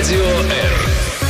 Радио R.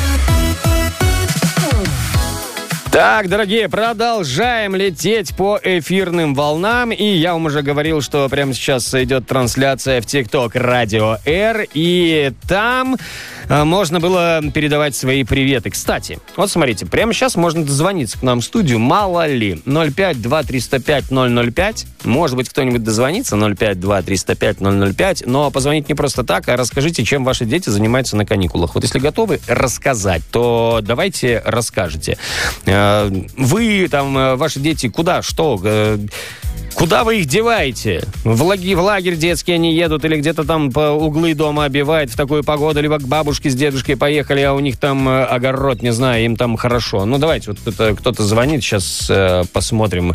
Так, дорогие, продолжаем лететь по эфирным волнам. И я вам уже говорил, что прямо сейчас идет трансляция в ТикТок Радио R. И там можно было передавать свои приветы. Кстати, вот смотрите, прямо сейчас можно дозвониться к нам в студию, мало ли. 052-305-005. Может быть, кто-нибудь дозвонится, 052-305-005. Но позвонить не просто так, а расскажите, чем ваши дети занимаются на каникулах. Вот если готовы рассказать, то давайте расскажете. Вы, там, ваши дети, куда, что, куда вы их деваете? В лагерь детский они едут или где-то там по углы дома обивают в такую погоду, либо к бабушке с дедушкой поехали, а у них там огород, не знаю, им там хорошо. Ну, давайте, вот кто-то звонит, сейчас посмотрим,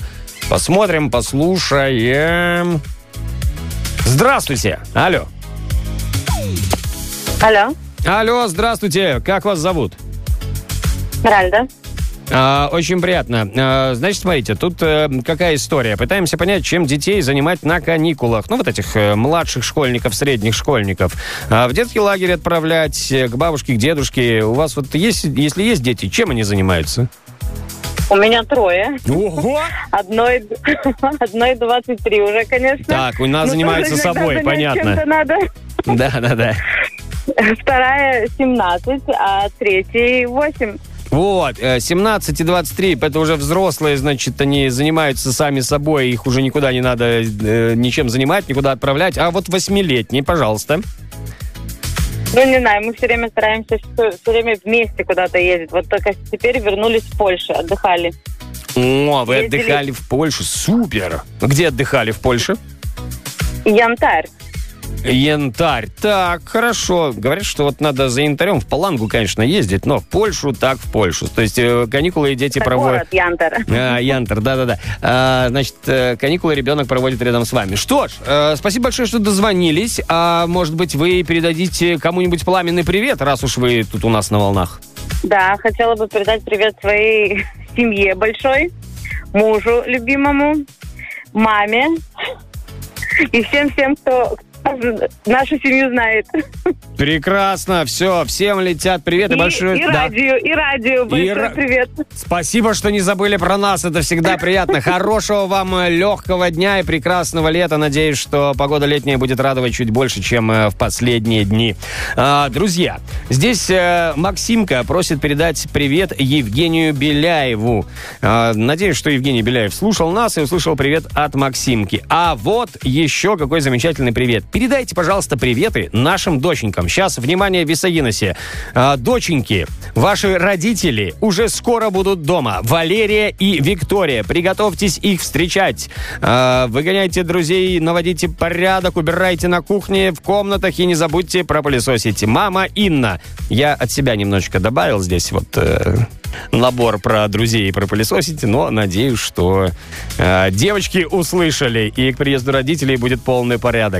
послушаем. Здравствуйте! Алло. Алло, здравствуйте! Как вас зовут? Ральда. Очень приятно. Значит, смотрите, тут какая история. Пытаемся понять, чем детей занимать на каникулах. Ну, вот этих младших школьников, средних школьников. В детский лагерь отправлять, к бабушке, к дедушке. У вас вот есть, если есть дети, чем они занимаются? У меня 3. Ого! Одной 23 уже, конечно. Так, у нас занимаются собой, понятно. Надо. Да. Вторая 17, а третий 8. Вот, 17 и 23, это уже взрослые, значит, они занимаются сами собой, их уже никуда не надо ничем занимать, никуда отправлять. А вот 8-летний, пожалуйста. Ну, не знаю, мы все время стараемся все время вместе куда-то ездить. Вот только теперь вернулись в Польшу, отдыхали. О, вы отдыхали в Польше, супер. Где отдыхали в Польше? Янтарь. Так, хорошо. Говорят, что вот надо за янтарем в Палангу, конечно, ездить, но в Польшу так в Польшу. То есть каникулы дети проводят... Город Янтар. Янтар, да. Значит, каникулы ребенок проводит рядом с вами. Что ж, спасибо большое, что дозвонились. А может быть, вы передадите кому-нибудь пламенный привет, раз уж вы тут у нас на волнах? Да, хотела бы передать привет своей семье большой, мужу любимому, маме и всем, кто нашу семью знает. Прекрасно, все, всем летят приветы большое. И радио, большой привет. Спасибо, что не забыли про нас, это всегда приятно. Хорошего вам легкого дня и прекрасного лета. Надеюсь, что погода летняя будет радовать чуть больше, чем в последние дни. Друзья, здесь Максимка просит передать привет Евгению Беляеву. Надеюсь, что Евгений Беляев слушал нас и услышал привет от Максимки. А вот еще какой замечательный привет. Передайте, пожалуйста, приветы нашим доченькам. Сейчас, внимание, Висагиносе. Доченьки, ваши родители уже скоро будут дома. Валерия и Виктория. Приготовьтесь их встречать. Выгоняйте друзей, наводите порядок, убирайте на кухне, в комнатах и не забудьте пропылесосить. Мама Инна. Я от себя немножечко добавил здесь вот... набор про друзей и про пылесосить, но надеюсь, что девочки услышали, и к приезду родителей будет полный порядок.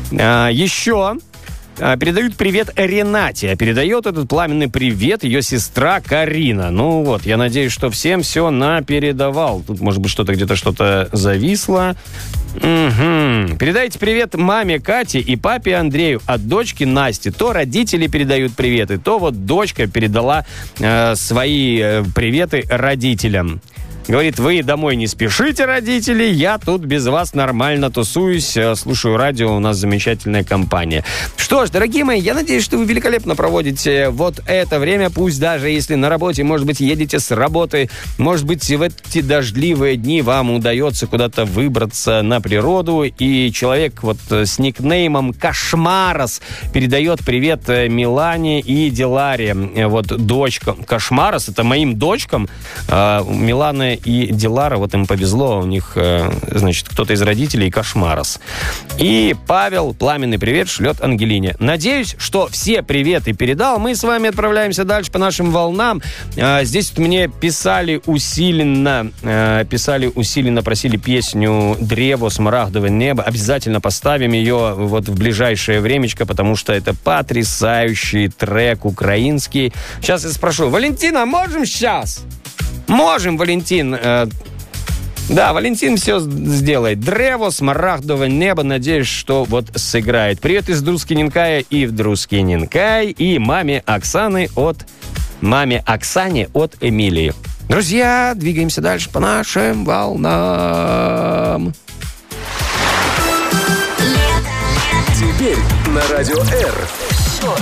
Еще передают привет Ренате. Передает этот пламенный привет ее сестра Карина. Ну вот, я надеюсь, что всем все напередавал. Тут, может быть, что-то зависло. Угу. Передайте привет маме Кате и папе Андрею от дочки Насти. То родители передают приветы, то вот дочка передала свои приветы родителям. Говорит, вы домой не спешите, родители, я тут без вас нормально тусуюсь, слушаю радио, у нас замечательная компания. Что ж, дорогие мои, я надеюсь, что вы великолепно проводите вот это время, пусть даже если на работе, может быть, едете с работы, может быть, в эти дождливые дни вам удается куда-то выбраться на природу, и человек вот с никнеймом Кошмарос передает привет Милане и Диларе. Вот дочка Кошмарос, это моим дочкам, Милана и Дилара, вот им повезло, у них, значит, кто-то из родителей Кошмарос. И Павел пламенный привет шлет Ангелине. Надеюсь, что все приветы передал. Мы с вами отправляемся дальше по нашим волнам. Здесь вот мне писали усиленно, просили песню «Древо, смарагдовое небо». Обязательно поставим ее вот в ближайшее времечко, потому что это потрясающий трек украинский. Сейчас я спрошу. Валентина, можем сейчас? Можем, Валентин. Да, Валентин все сделает. Древо, смарагдовое небо. Надеюсь, что вот сыграет. Привет из Друскиненкая и в Друскиненкай. И маме Оксане от Эмилии. Друзья, двигаемся дальше по нашим волнам. Теперь на Радио R.